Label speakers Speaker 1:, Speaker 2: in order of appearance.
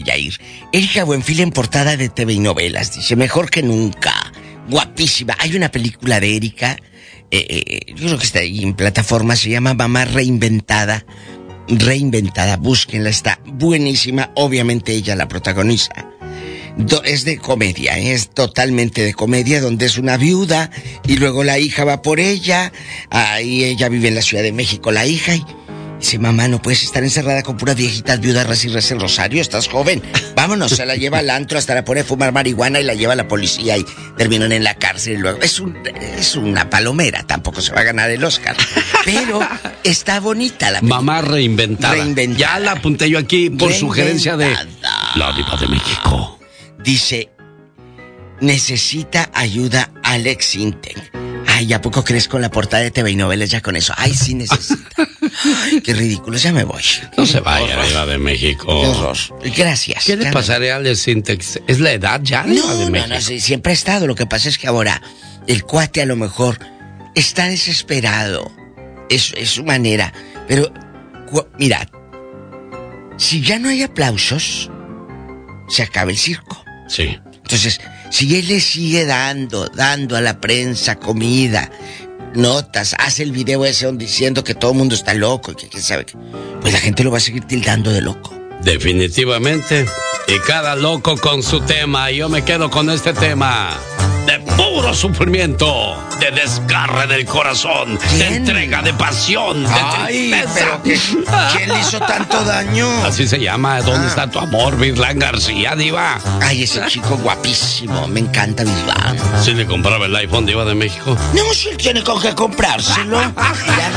Speaker 1: ir. Erika Buenfil en portada de TV y Novelas. Dice, mejor que nunca. Guapísima. Hay una película de Erika, yo creo que está ahí en plataforma, se llama Mamá Reinventada. Reinventada, búsquenla, está buenísima. Obviamente ella la protagoniza. Es de comedia, es totalmente de comedia, donde es una viuda y luego la hija va por ella. Ahí ella vive en la Ciudad de México, la hija, y dice, mamá, no puedes estar encerrada con puras viejitas viudas y reza el rosario, estás joven. Vámonos, se la lleva al antro, hasta la pone a fumar marihuana y la lleva a la policía y terminan en la cárcel. Y luego es una palomera, tampoco se va a ganar el Oscar. Pero está bonita la película.
Speaker 2: Mamá Reinventada.
Speaker 1: Reinventada.
Speaker 2: Ya la apunté yo aquí por sugerencia de la Diva de México.
Speaker 1: Dice, necesita ayuda Alex Intec. Ay, ¿a poco crees con la portada de TV y Novelas ya con eso? Ay, sí necesita. Ay, qué ridículo, ya me voy.
Speaker 2: No se vaya, Diva de México.
Speaker 1: Qué horror. Gracias.
Speaker 2: ¿Qué le pasaría a Alex Intec? ¿Es la edad ya, Diva de México?
Speaker 1: No, sí, siempre ha estado. Lo que pasa es que ahora el cuate a lo mejor está desesperado. Es su manera. Pero, mirad, si ya no hay aplausos, se acaba el circo.
Speaker 2: Sí.
Speaker 1: Entonces, si él le sigue dando a la prensa comida, notas, hace el video ese diciendo que todo el mundo está loco, que quién sabe qué, pues la gente lo va a seguir tildando de loco.
Speaker 2: Definitivamente. Y cada loco con su tema. Y yo me quedo con este tema de puro sufrimiento, de desgarre del corazón, de entrega, de pasión, de tristeza.
Speaker 1: Pero ¿quién le hizo tanto daño?
Speaker 2: Así se llama. ¿Dónde está tu amor, Virlán García, Diva?
Speaker 1: Ay, ese chico guapísimo. Me encanta Virlán.
Speaker 2: ¿Sí le compraba el iPhone, Diva de México?
Speaker 1: No, si él tiene con qué comprárselo. Ya